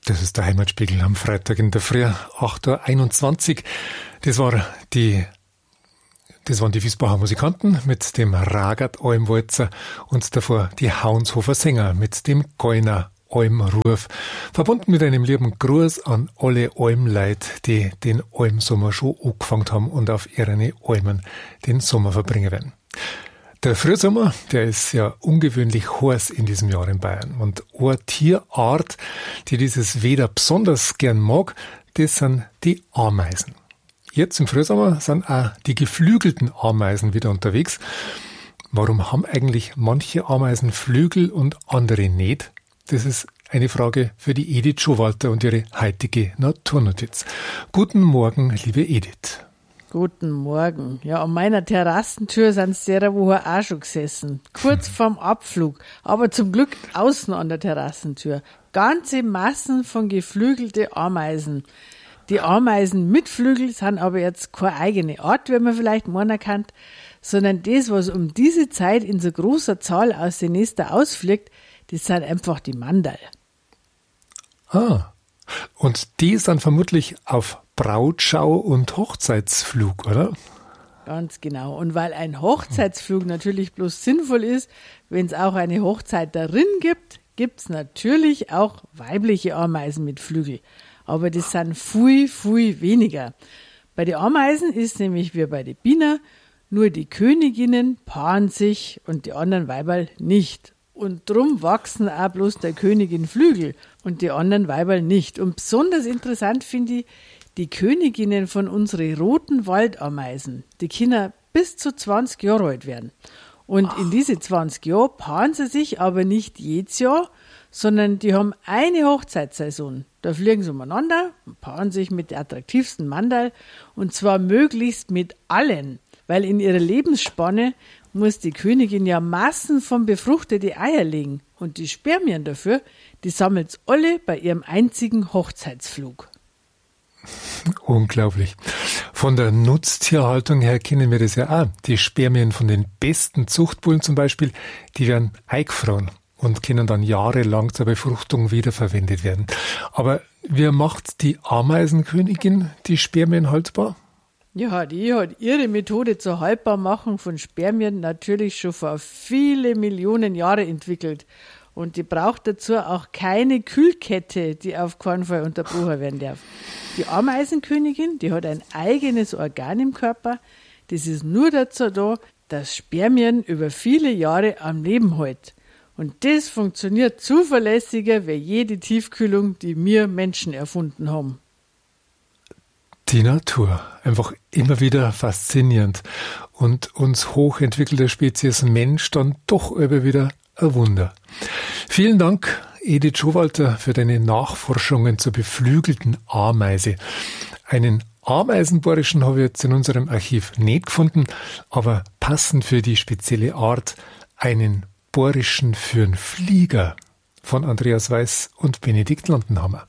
Das ist der Heimatspiegel am Freitag in der Früh, 8.21 Uhr. Das waren die Wiesbacher Musikanten mit dem Ragert-Almwalzer und davor die Haunshofer Sänger mit dem Geuner Almruf. Verbunden mit einem lieben Gruß an alle Almleute, die den Almsommer schon angefangen haben und auf ihren Almen den Sommer verbringen werden. Der Frühsommer, der ist ja ungewöhnlich heiß in diesem Jahr in Bayern. Und eine Tierart, die dieses Wetter besonders gern mag, das sind die Ameisen. Jetzt im Frühsommer sind auch die geflügelten Ameisen wieder unterwegs. Warum haben eigentlich manche Ameisen Flügel und andere nicht? Das ist eine Frage für die Edith Schowalter und ihre heutige Naturnotiz. Guten Morgen, liebe Edith. Guten Morgen. Ja, an meiner Terrassentür sind sie der Woche auch schon gesessen. Kurz vorm Abflug, aber zum Glück außen an der Terrassentür. Ganze Massen von geflügelte Ameisen. Die Ameisen mit Flügel sind aber jetzt keine eigene Art, wie man vielleicht meinen kann, sondern das, was um diese Zeit in so großer Zahl aus den Nestern ausfliegt, das sind einfach die Mandal. Ah, und die sind vermutlich auf Brautschau und Hochzeitsflug, oder? Ganz genau. Und weil ein Hochzeitsflug natürlich bloß sinnvoll ist, wenn es auch eine Hochzeit darin gibt, gibt es natürlich auch weibliche Ameisen mit Flügel. Aber das sind viel, viel weniger. Bei den Ameisen ist nämlich wie bei den Bienen, nur die Königinnen paaren sich und die anderen Weiberl nicht. Und drum wachsen auch bloß der Königin Flügel und die anderen Weiberl nicht. Und besonders interessant finde ich, die Königinnen von unseren roten Waldameisen, die können bis zu 20 Jahre alt werden. Und in diese 20 Jahre paaren sie sich aber nicht jedes Jahr, sondern die haben eine Hochzeitssaison. Da fliegen sie umeinander und paaren sich mit der attraktivsten Mandal und zwar möglichst mit allen, weil in ihrer Lebensspanne muss die Königin ja Massen von befruchteten Eier legen und die Spermien dafür, die sammelt sie alle bei ihrem einzigen Hochzeitsflug. Unglaublich. Von der Nutztierhaltung her kennen wir das ja auch. Die Spermien von den besten Zuchtbullen zum Beispiel, die werden eingefroren und können dann jahrelang zur Befruchtung wiederverwendet werden. Aber wie macht die Ameisenkönigin die Spermien haltbar? Ja, die hat ihre Methode zur Haltbarmachung von Spermien natürlich schon vor viele Millionen Jahren entwickelt. Und die braucht dazu auch keine Kühlkette, die auf keinen Fall unterbrochen werden darf. Die Ameisenkönigin, die hat ein eigenes Organ im Körper. Das ist nur dazu da, dass Spermien über viele Jahre am Leben hält. Und das funktioniert zuverlässiger wie jede Tiefkühlung, die wir Menschen erfunden haben. Die Natur, einfach immer wieder faszinierend. Und uns hochentwickelte Spezies Mensch dann doch immer wieder ein Wunder. Vielen Dank, Edith Schowalter, für deine Nachforschungen zur beflügelten Ameise. Einen Ameisenbohrischen habe ich jetzt in unserem Archiv nicht gefunden, aber passend für die spezielle Art einen Bohrischen für einen Flieger von Andreas Weiß und Benedikt Landenhammer.